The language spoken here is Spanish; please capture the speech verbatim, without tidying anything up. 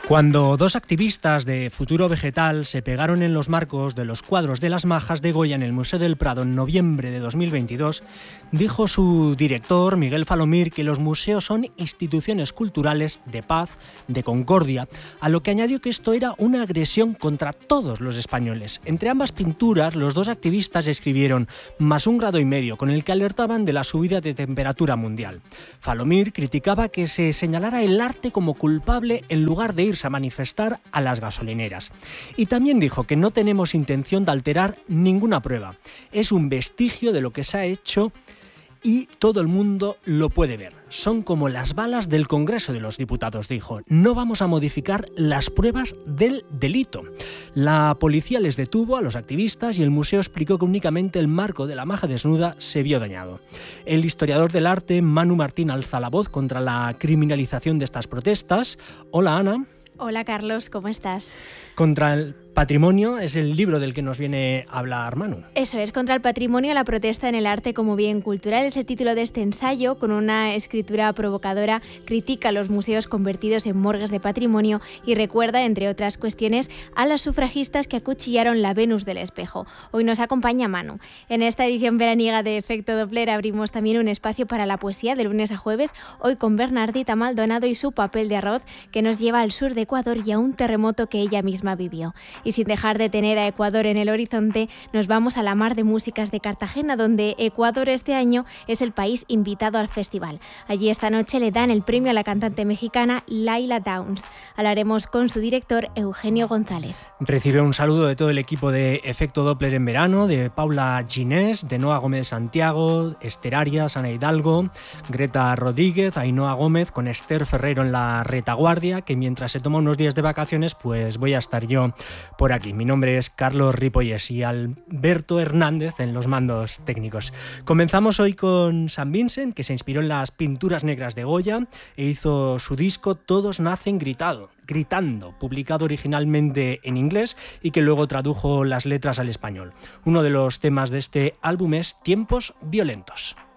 Cuando dos activistas de Futuro Vegetal se pegaron en los marcos de los cuadros de las Majas de Goya en el Museo del Prado en noviembre de dos mil veintidós, dijo su director, Miguel Falomir, que los museos son instituciones culturales de paz, de concordia, a lo que añadió que esto era una agresión contra todos los españoles. Entre ambas pinturas, los dos activistas escribieron más un grado y medio, con el que alertaban de la subida de temperatura mundial. Falomir criticaba que se señalara el arte como culpable en lugar de irse a manifestar a las gasolineras. Y también dijo que no tenemos intención de alterar ninguna prueba. Es un vestigio de lo que se ha hecho y todo el mundo lo puede ver. Son como las balas del Congreso de los Diputados, dijo. No vamos a modificar las pruebas del delito. La policía les detuvo a los activistas y el museo explicó que únicamente el marco de la Maja desnuda se vio dañado. El historiador del arte, Manu Martín, alza la voz contra la criminalización de estas protestas. Hola, Ana. Hola, Carlos, ¿cómo estás? Contra el patrimonio es el libro del que nos viene a hablar Manu. Eso es, contra el patrimonio, la protesta en el arte como bien cultural. Es el título de este ensayo. Con una escritura provocadora, critica los museos convertidos en morgues de patrimonio y recuerda, entre otras cuestiones, a las sufragistas que acuchillaron la Venus del Espejo. Hoy nos acompaña Manu. En esta edición veraniega de Efecto Doppler abrimos también un espacio para la poesía de lunes a jueves, hoy con Bernardita Maldonado y su Papel de arroz, que nos lleva al sur de Ecuador y a un terremoto que ella misma vivió. Y sin dejar de tener a Ecuador en el horizonte, nos vamos a la Mar de Músicas de Cartagena, donde Ecuador este año es el país invitado al festival. Allí esta noche le dan el premio a la cantante mexicana Laila Downs. Hablaremos con su director, Eugenio González. Recibe un saludo de todo el equipo de Efecto Doppler en verano, de Paula Ginés, de Noa Gómez Santiago, Esther Arias, Ana Hidalgo, Greta Rodríguez, Ainhoa Gómez, con Esther Ferrero en la retaguardia, que mientras se toma unos días de vacaciones, pues voy a estar yo por aquí. Mi nombre es Carlos Ripollés y Alberto Hernández en los mandos técnicos. Comenzamos hoy con San Vincent, que se inspiró en las pinturas negras de Goya e hizo su disco Todos nacen gritado, gritando, publicado originalmente en inglés y que luego tradujo las letras al español. Uno de los temas de este álbum es Tiempos violentos.